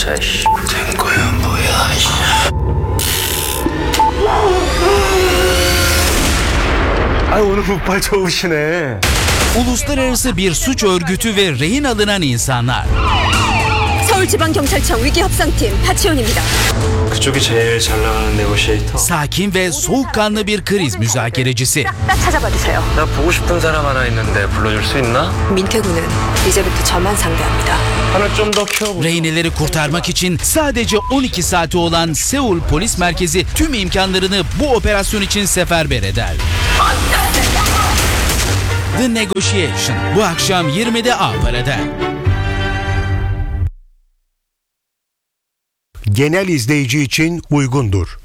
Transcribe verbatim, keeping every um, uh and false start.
자, 씨. 된 거야 뭐야. 씨. Ay onu bu 좋으시네. Uluslararası bir suç örgütü ve rehin alınan insanlar. 서울지방경찰청 위기협상팀 하치원입니다. 그쪽이 제일 잘 나가는 네고시에이터. Sakin ve soğukkanlı bir kriz müzakerecisi. 딱 찾아봐 주세요. 나 보고 싶은 사람 하나 있는데 불러줄 수 있나? 민태군은 이제부터 저만 상대합니다. 하나 좀 더 키워보자. Rehineleri kurtarmak için sadece on iki saati olan Seul Polis Merkezi tüm imkanlarını bu operasyon için seferber eder. The Negotiation bu akşam yirmide Avrupa'da. Genel izleyici için uygundur.